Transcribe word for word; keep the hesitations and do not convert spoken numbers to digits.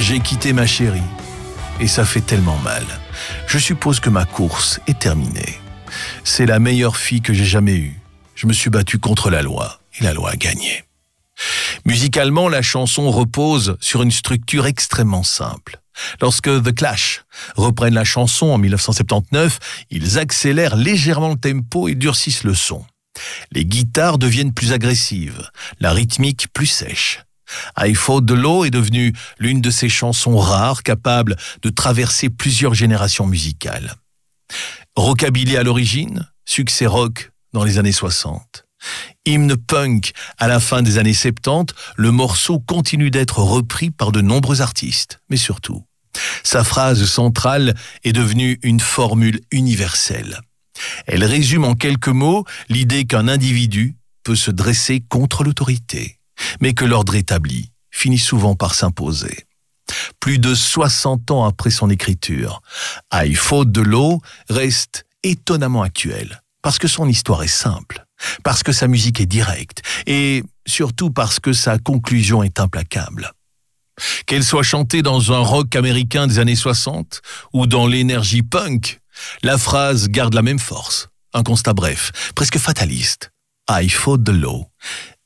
J'ai quitté ma chérie et ça fait tellement mal. Je suppose que ma course est terminée. C'est la meilleure fille que j'ai jamais eue. Je me suis battu contre la loi et la loi a gagné. Musicalement, la chanson repose sur une structure extrêmement simple. Lorsque The Clash reprennent la chanson en mille neuf cent soixante-dix-neuf, ils accélèrent légèrement le tempo et durcissent le son. Les guitares deviennent plus agressives, la rythmique plus sèche. I Fought the Law est devenue l'une de ces chansons rares capables de traverser plusieurs générations musicales. Rockabilly à l'origine, succès rock dans les années soixante. Hymne punk à la fin des années soixante-dix, le morceau continue d'être repris par de nombreux artistes, mais surtout, sa phrase centrale est devenue une formule universelle. Elle résume en quelques mots l'idée qu'un individu peut se dresser contre l'autorité, mais que l'ordre établi finit souvent par s'imposer. Plus de soixante ans après son écriture, I Fought the Law reste étonnamment actuel, parce que son histoire est simple, parce que sa musique est directe, et surtout parce que sa conclusion est implacable. Qu'elle soit chantée dans un rock américain des années soixante ou dans l'énergie punk, la phrase garde la même force. Un constat bref, presque fataliste. I Fought the Law